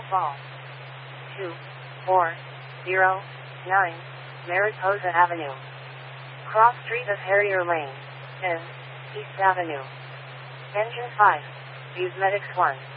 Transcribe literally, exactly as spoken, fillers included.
Falls. two four zero nine Mariposa Avenue. Cross Street of Harrier Lane. N. East Avenue. Engine five. Fusmetics one.